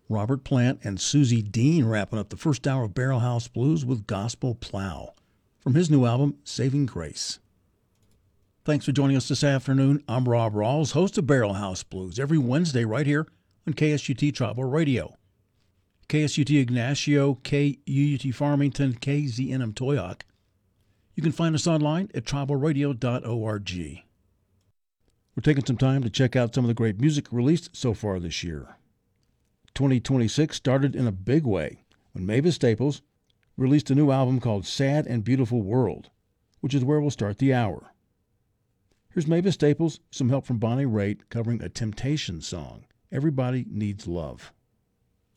Robert Plant and Susie Dean wrapping up the first hour of Barrel House Blues with Gospel Plow from his new album, Saving Grace. Thanks for joining us this afternoon. I'm Rob Rawls, host of Barrel House Blues, every Wednesday right here on KSUT Tribal Radio. KSUT Ignacio, KUUT Farmington, KZNM Toyoak. You can find us online at tribalradio.org. We're taking some time to check out some of the great music released so far this year. 2026 started in a big way when Mavis Staples released a new album called Sad and Beautiful World, which is where we'll start the hour. Here's Mavis Staples, some help from Bonnie Raitt covering a Temptations song, Everybody Needs Love.